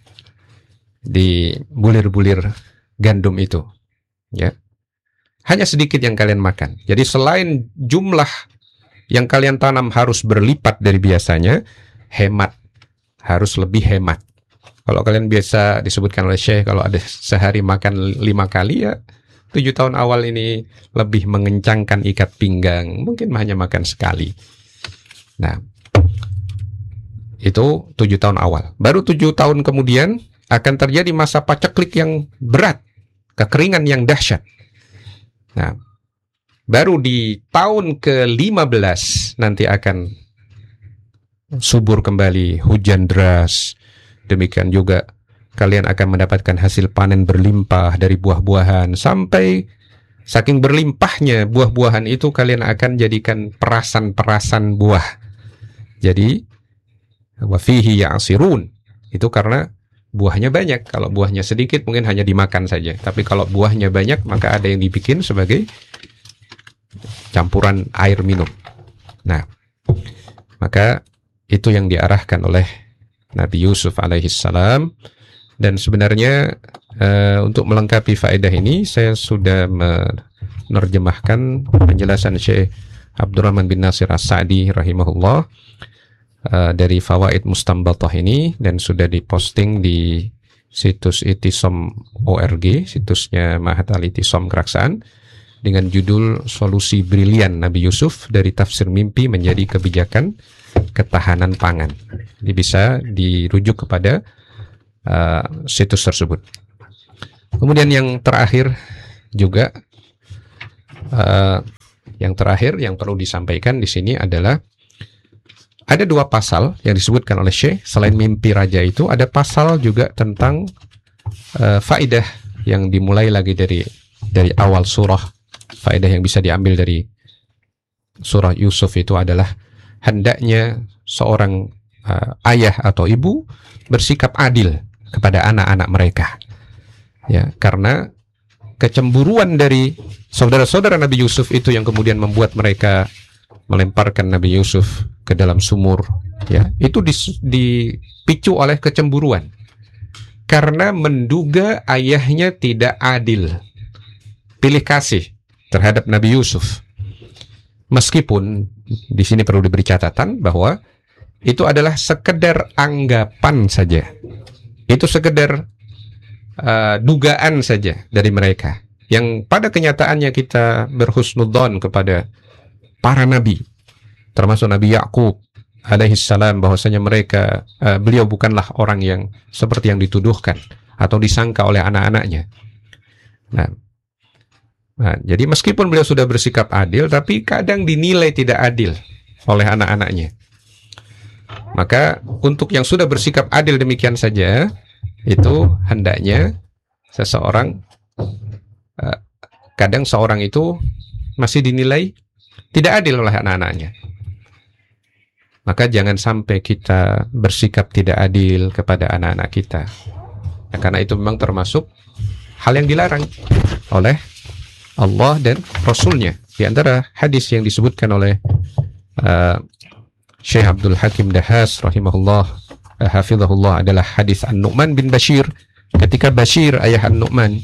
bulir-bulir gandum itu, ya. Hanya sedikit yang kalian makan. Jadi selain jumlah yang kalian tanam harus berlipat dari biasanya, hemat, harus lebih hemat. Kalau kalian biasa disebutkan oleh Syekh, kalau ada sehari makan 5 kali, ya 7 tahun awal ini lebih mengencangkan ikat pinggang, mungkin hanya makan sekali. Nah, itu 7 tahun awal. Baru 7 tahun kemudian akan terjadi masa paceklik yang berat, kekeringan yang dahsyat. Nah, baru di tahun ke-15 nanti akan subur kembali, hujan deras. Demikian juga kalian akan mendapatkan hasil panen berlimpah dari buah-buahan, sampai saking berlimpahnya buah-buahan itu kalian akan jadikan perasan-perasan buah. Jadi wa fihi ya'sirun, itu karena buahnya banyak. Kalau buahnya sedikit mungkin hanya dimakan saja, tapi kalau buahnya banyak maka ada yang dibikin sebagai campuran air minum. Nah, maka itu yang diarahkan oleh Nabi Yusuf alaihissalam. Dan sebenarnya untuk melengkapi faedah ini saya sudah menerjemahkan penjelasan Syekh Abdurrahman bin Nasir As-Sa'di rahimahullah dari Fawaid Mustanbatah ini, dan sudah diposting di situs itisom.org, situsnya Ma'had Al-Itisom Keraksaan, dengan judul Solusi Brilian Nabi Yusuf dari Tafsir Mimpi Menjadi Kebijakan ketahanan pangan. Jadi bisa dirujuk kepada situs tersebut. Kemudian yang terakhir juga, yang perlu disampaikan di sini adalah ada 2 pasal yang disebutkan oleh Syekh. Selain mimpi raja itu, ada pasal juga tentang faedah yang dimulai lagi dari awal surah. Faedah yang bisa diambil dari surah Yusuf itu adalah hendaknya seorang ayah atau ibu bersikap adil kepada anak-anak mereka. Ya, karena kecemburuan dari saudara-saudara Nabi Yusuf itu yang kemudian membuat mereka melemparkan Nabi Yusuf ke dalam sumur, ya, itu dipicu oleh kecemburuan karena menduga ayahnya tidak adil, pilih kasih terhadap Nabi Yusuf. Meskipun di sini perlu diberi catatan bahwa itu adalah sekedar anggapan saja, itu sekedar dugaan saja dari mereka, yang pada kenyataannya kita berhusnudzon kepada para nabi, termasuk Nabi Yakub alaihissalam, bahwasanya beliau bukanlah orang yang seperti yang dituduhkan atau disangka oleh anak-anaknya. Nah, jadi meskipun beliau sudah bersikap adil, tapi kadang dinilai tidak adil oleh anak-anaknya. Maka untuk yang sudah bersikap adil demikian saja, itu hendaknya kadang seorang itu masih dinilai tidak adil oleh anak-anaknya. Maka jangan sampai kita bersikap tidak adil kepada anak-anak kita. Ya, karena itu memang termasuk hal yang dilarang oleh Allah dan Rasulnya. Di antara hadis yang disebutkan oleh Syekh Abdul Hakim Dahas rahimahullah, hafizahullah, adalah hadis An-Nu'man bin Bashir. Ketika Bashir, ayah An-Nu'man,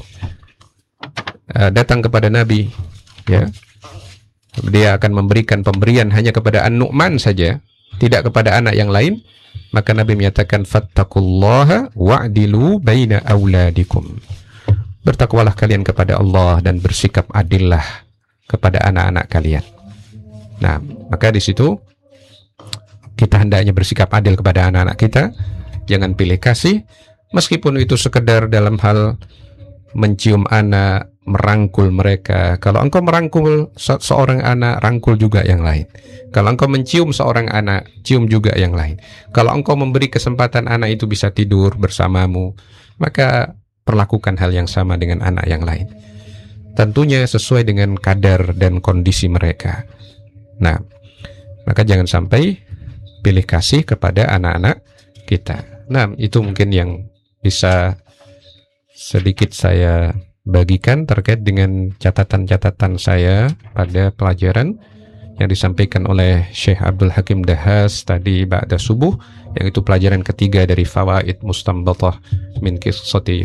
datang kepada Nabi, ya, dia akan memberikan pemberian hanya kepada An-Nu'man saja, tidak kepada anak yang lain. Maka Nabi menyatakan, fattaqullaha wa'dilu baina auladikum. Bertakwalah kalian kepada Allah dan bersikap adillah kepada anak-anak kalian. Nah, maka di situ kita hendaknya bersikap adil kepada anak-anak kita. Jangan pilih kasih, meskipun itu sekedar dalam hal mencium anak, merangkul mereka. Kalau engkau merangkul seorang anak, rangkul juga yang lain. Kalau engkau mencium seorang anak, cium juga yang lain. Kalau engkau memberi kesempatan anak itu bisa tidur bersamamu, maka perlakukan hal yang sama dengan anak yang lain. Tentunya sesuai dengan kadar dan kondisi mereka. Nah, maka jangan sampai pilih kasih kepada anak-anak kita. Nah, itu mungkin yang bisa sedikit saya bagikan terkait dengan catatan-catatan saya pada pelajaran yang disampaikan oleh Syekh Abdul Hakim Dahas tadi ba'da subuh, yang itu pelajaran ketiga dari Fawaid Mustanbatah min qissati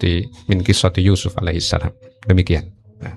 Yusuf alaihissalam. Demikian.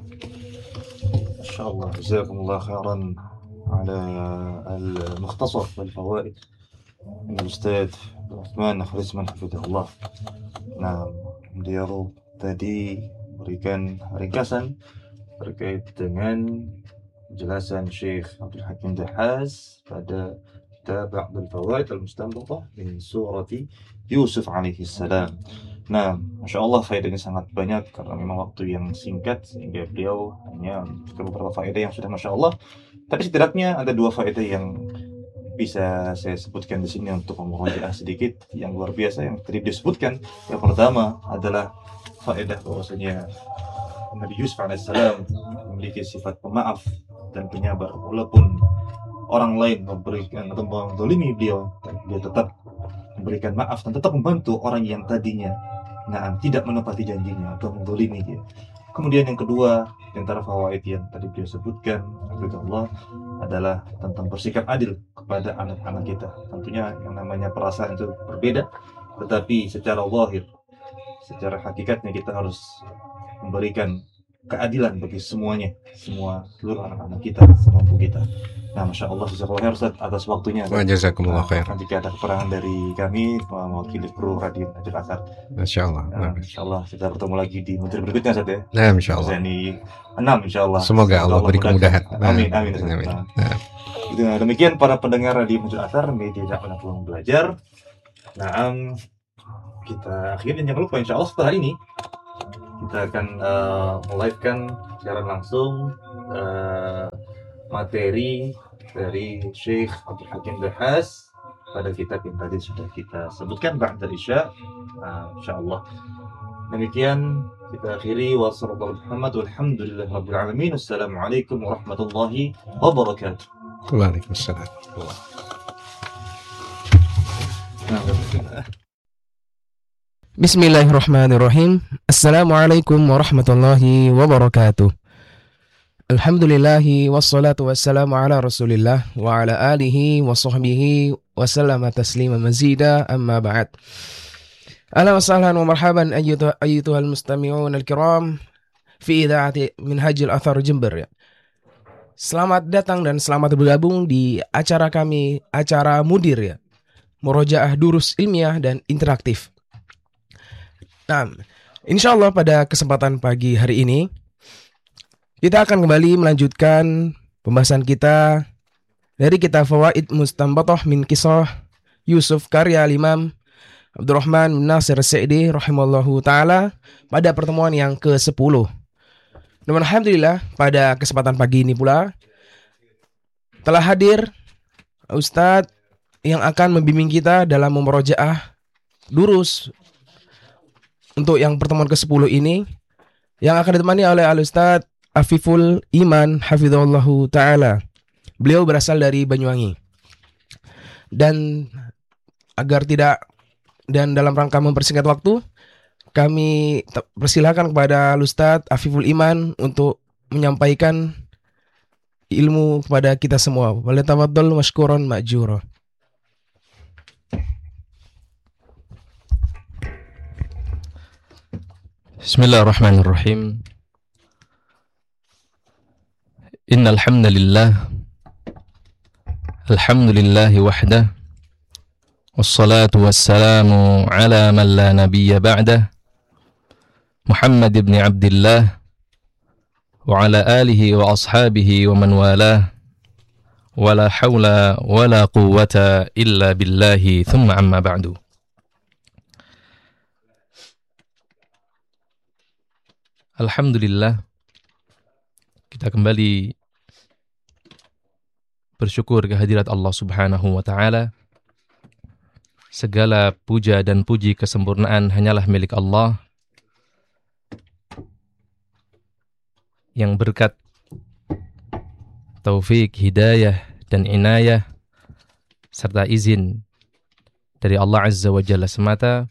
Insyaallah, jazakumullah khairan ala al-mukhtasar wal fawaid min Ustaz Uthman Kharisman hafizahullah. Nah, beliau tadi berikan ringkasan terkait dengan penjelasan Syekh Abdul Hakim Dahas pada kitab Ba'dul Fawaid al-Mustanbatah min surati Yusuf alaihi salam. Nah, Masya Allah faedahnya sangat banyak karena memang waktu yang singkat sehingga beliau hanya beberapa faedah yang sudah Masya Allah. Tapi setidaknya ada 2 faedah yang bisa saya sebutkan di sini untuk memurojaah sedikit yang luar biasa yang tadi disebutkan. Yang pertama adalah faedah bahwasanya Nabi Yusuf alaihissalam memiliki sifat pemaaf dan penyabar, walaupun orang lain memberikan atau menzalimi beliau, dia tetap memberikan maaf dan tetap membantu orang yang tadinya tidak menepati janjinya atau menzalimi dia. Kemudian yang kedua, di antara fawaid yang tadi beliau sebutkan, Allah, adalah tentang bersikap adil kepada anak-anak kita. Tentunya yang namanya perasaan itu berbeda, tetapi secara zahir, secara hakikatnya kita harus memberikan keadilan bagi semuanya, seluruh anak-anak kita, semampu kita. Nah, Masya Allah, jazakallahu khair Ustaz atas waktunya. Jazakumullah khair. Jika ada kekurangan dari kami mewakili kru Radio Najib Asar. Insya Allah. Insya Allah kita bertemu lagi di materi berikutnya Ustaz ya. Nah, Insya Allah. Ini 6 Insya Allah. Semoga Allah beri kemudahan. Amin. Nah. Dengan demikian para pendengar Radio Majul Athar, media dakwah peluang belajar. Nah, kita akhirnya jangan lupa insya Allah setelah ini kita akan melive-kan secara langsung materi dari Syekh Abdul Hakim Dahas pada kitab yang tadi sudah kita sebutkan ba'da isya. Insyaallah. Demikian kita akhiri wa sallallahu alhamdulillahi rabbil alamin. Assalamualaikum warahmatullahi wabarakatuh. Waalaikumsalam. Bismillahirrahmanirrahim. Assalamualaikum warahmatullahi wabarakatuh. Alhamdulillahi wassalatu wassalamu ala rasulillah wa ala alihi wa sahbihi wa sallama taslima mazida amma ba'd. Ahlan wa sahlan wa marhaban ayyuhal mustami'un al-kiram fi idha'ati Minhajul Athar Jember. Selamat datang dan selamat bergabung di acara kami, acara Mudir ya. Murojaah Durus Ilmiah dan Interaktif. Nah, insyaallah pada kesempatan pagi hari ini kita akan kembali melanjutkan pembahasan kita dari kitab Fawaid Mustanbatah min Kisah Yusuf karya Imam Abdurrahman bin Nasir As-Sa'di rahimallahu taala pada pertemuan yang ke-10. Dan alhamdulillah pada kesempatan pagi ini pula telah hadir Ustadz yang akan membimbing kita dalam memurojaah durus untuk yang pertemuan ke-10 ini, yang akan ditemani oleh Al-Ustadz Afiful Iman hafizahullahu ta'ala. Beliau berasal dari Banyuwangi. Dan dalam rangka mempersingkat waktu, kami persilakan kepada Al-Ustadz Afiful Iman untuk menyampaikan ilmu kepada kita semua. Walatafaddal mashkuran ma'jura. Bismillahirrahmanirrahim. Innal hamdalillah alhamdulillahi wahdah wassalatu wassalamu ala man la nabiyya ba'dah Muhammad ibn Abdullah wa ala alihi wa ashabihi wa man walah wa la hawla wa la quwwata illa billahi thumma amma ba'du. Alhamdulillah, kita kembali bersyukur kehadirat Allah Subhanahu wa ta'ala. Segala puja dan puji kesempurnaan hanyalah milik Allah, yang berkat taufik, hidayah, dan inayah serta izin dari Allah Azza wa Jalla semata,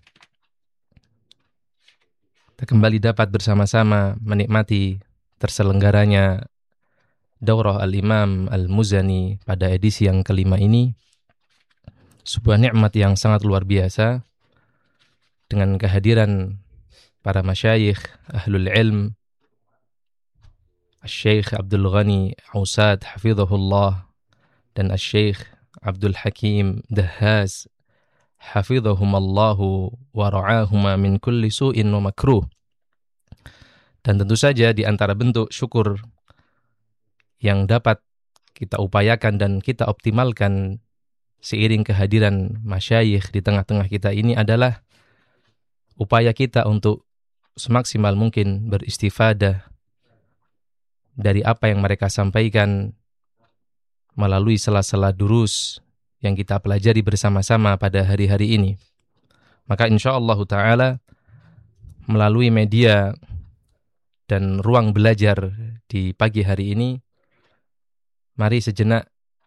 kita kembali dapat bersama-sama menikmati terselenggaranya Daurah Al-Imam Al-Muzani pada edisi yang kelima ini. Sebuah nikmat yang sangat luar biasa dengan kehadiran para masyayikh ahlul ilm, Al-Syekh Abdul Ghani Ausad hafizahullah dan Al-Syekh Abdul Hakim Dahas hafizahumallahu wa ra'ahuma min kulli su'in wa makruh. Dan tentu saja di antara bentuk syukur yang dapat kita upayakan dan kita optimalkan seiring kehadiran masyayikh di tengah-tengah kita ini adalah upaya kita untuk semaksimal mungkin beristifadah dari apa yang mereka sampaikan melalui sela-sela durus yang kita pelajari bersama-sama pada hari-hari ini. Maka insyaallah ta'ala melalui media dan ruang belajar di pagi hari ini, mari sejenak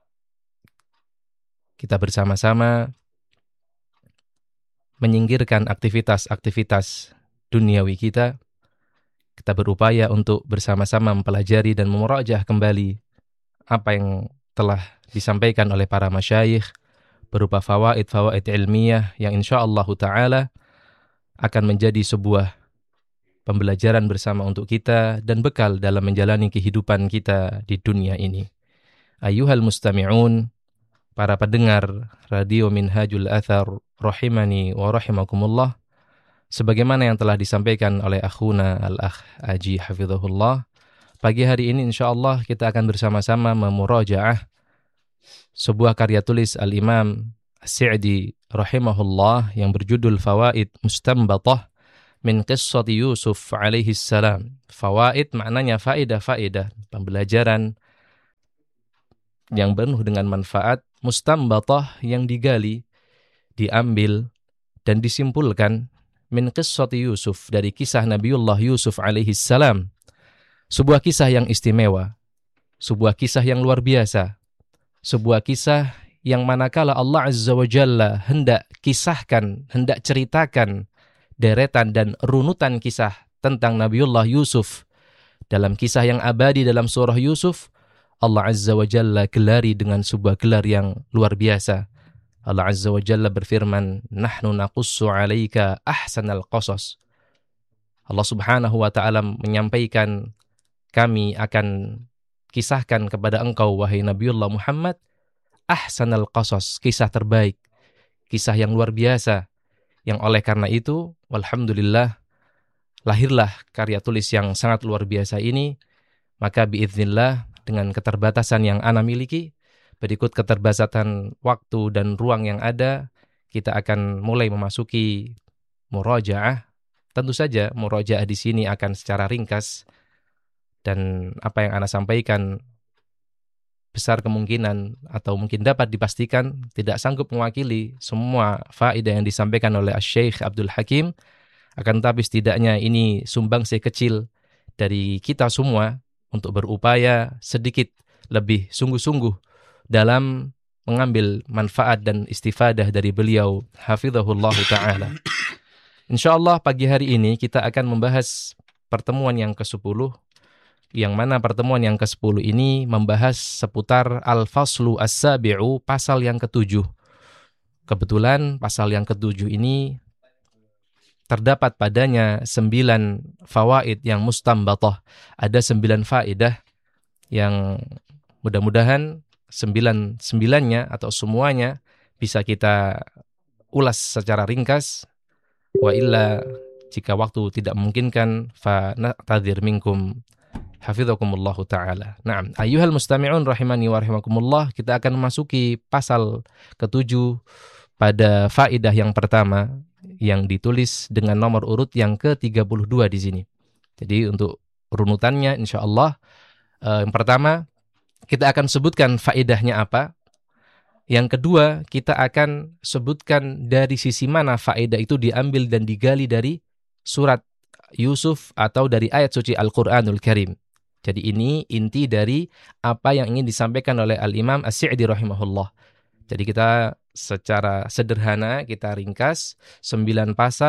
kita bersama-sama menyingkirkan aktivitas-aktivitas duniawi kita. Kita berupaya untuk bersama-sama mempelajari dan memurajaah kembali apa yang telah disampaikan oleh para masyayikh berupa fawaid ilmiah yang insyaallah ta'ala akan menjadi sebuah pembelajaran bersama untuk kita dan bekal dalam menjalani kehidupan kita di dunia ini. Ayyuhal mustami'un, para pendengar Radio Minhajul Athar rahimani wa rahimakumullah, sebagaimana yang telah disampaikan oleh akhuna al-akh Aji hafizahullah, pagi hari ini insyaallah kita akan bersama-sama memurajaah sebuah karya tulis Al-Imam As-Sa'di rahimahullah yang berjudul Fawaid Mustanbatah min Qissati Yusuf alaihi salam. Fawaid maknanya faedah-faedah, pembelajaran yang penuh dengan manfaat, mustanbatah yang digali, diambil dan disimpulkan min Qissati Yusuf, dari kisah Nabiullah Yusuf alaihi salam. Sebuah kisah yang istimewa, sebuah kisah yang luar biasa, sebuah kisah yang manakala Allah Azza wa Jalla hendak kisahkan, hendak ceritakan deretan dan runutan kisah tentang Nabiullah Yusuf dalam kisah yang abadi dalam surah Yusuf, Allah Azza wa Jalla gelari dengan sebuah gelar yang luar biasa. Allah Azza wa Jalla berfirman, "Nahnu naqussu 'alaika ahsanal qasas." Allah Subhanahu wa taala menyampaikan, kami akan kisahkan kepada engkau wahai Nabiullah Muhammad ahsanal qasas, kisah terbaik, kisah yang luar biasa. Yang oleh karena itu, walhamdulillah, lahirlah karya tulis yang sangat luar biasa ini. Maka biiznillah, dengan keterbatasan yang ana miliki, berikut keterbatasan waktu dan ruang yang ada, kita akan mulai memasuki murajaah. Tentu saja murajaah di sini akan secara ringkas, dan apa yang ana sampaikan besar kemungkinan atau mungkin dapat dipastikan tidak sanggup mewakili semua faedah yang disampaikan oleh Syekh Abdul Hakim. Akan tetapi setidaknya ini sumbangsih kecil dari kita semua untuk berupaya sedikit lebih sungguh-sungguh dalam mengambil manfaat dan istifadah dari beliau hafizahullah ta'ala. InsyaAllah pagi hari ini kita akan membahas pertemuan yang ke-10, yang mana pertemuan yang ke-10 ini membahas seputar Al-Faslu As-Sabi'u, pasal yang ke-7. Kebetulan pasal yang ke-7 ini terdapat padanya 9 fawaid yang mustanbatah. Ada 9 faedah yang mudah-mudahan 9-9-nya atau semuanya bisa kita ulas secara ringkas. Wa illa, jika waktu tidak memungkinkan, fa na'tadzir minkum hafizakumullahu ta'ala. Naam, ayyuhal mustami'un rahimani wa rahimakumullah, kita akan memasuki pasal ke-7 pada faedah yang pertama yang ditulis dengan nomor urut yang ke-32 di sini. Jadi untuk runutannya insyaallah, yang pertama kita akan sebutkan faedahnya apa. Yang kedua, kita akan sebutkan dari sisi mana faedah itu diambil dan digali dari surat Yusuf atau dari ayat suci Al-Qur'anul Karim. Jadi ini inti dari apa yang ingin disampaikan oleh Al-Imam As-Sa'di rahimahullah. Jadi kita secara sederhana, kita ringkas 9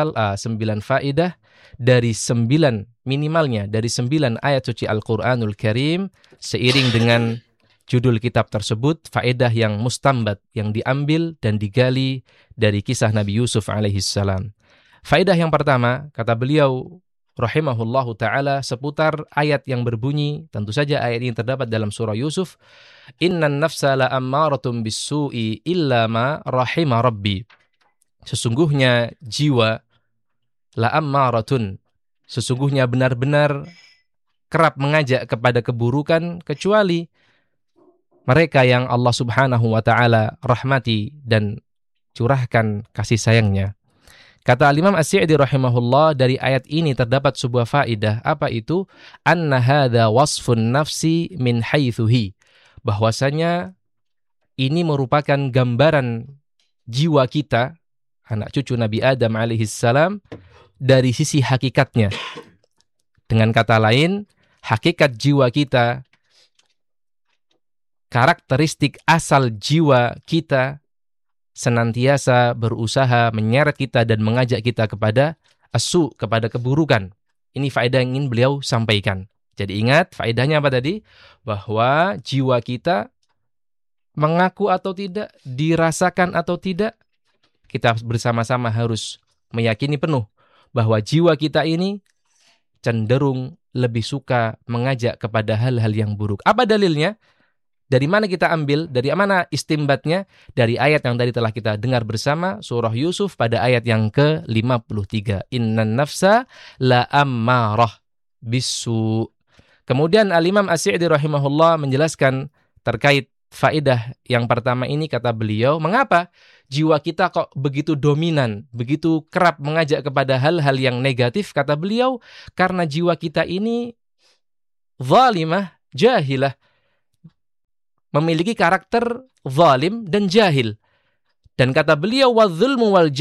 faedah dari 9 minimalnya, dari 9 ayat suci Al-Qur'anul Karim, seiring dengan judul kitab tersebut, faedah yang mustambat, yang diambil dan digali dari kisah Nabi Yusuf alaihissalam. Faedah yang pertama, kata beliau rahimahullahu ta'ala, seputar ayat yang berbunyi, tentu saja ayat ini terdapat dalam surah Yusuf, innan nafsa la ammaratun bis-su'i illa ma rahima rabbi. Sesungguhnya jiwa la ammaratun, sesungguhnya benar-benar kerap mengajak kepada keburukan kecuali mereka yang Allah Subhanahu wa ta'ala rahmati dan curahkan kasih sayangnya. Kata Al-Imam As-Sa'di rahimahullah, dari ayat ini terdapat sebuah faedah. Apa itu? Anna hadha wasfun nafsi min haythuhi. Bahwasanya ini merupakan gambaran jiwa kita, anak cucu Nabi Adam alaihissalam, dari sisi hakikatnya. Dengan kata lain, hakikat jiwa kita, karakteristik asal jiwa kita senantiasa berusaha menyeret kita dan mengajak kita kepada asu, kepada keburukan. Ini faedah yang ingin beliau sampaikan. Jadi ingat, faedahnya apa tadi? Bahwa jiwa kita mengaku atau tidak, dirasakan atau tidak, kita bersama-sama harus meyakini penuh bahwa jiwa kita ini cenderung lebih suka mengajak kepada hal-hal yang buruk. Apa dalilnya? Dari mana kita ambil? Dari mana istimbatnya? Dari ayat yang tadi telah kita dengar bersama, surah Yusuf pada ayat yang ke-53. Innan nafsa la ammarah bisu. Kemudian Al-Imam As-Sa'di rahimahullah menjelaskan terkait faedah yang pertama ini, kata beliau, mengapa jiwa kita kok begitu dominan, begitu kerap mengajak kepada hal-hal yang negatif? Kata beliau, karena jiwa kita ini zalimah, jahilah, memiliki karakter zalim dan jahil. Dan kata beliau, wadzulmu wal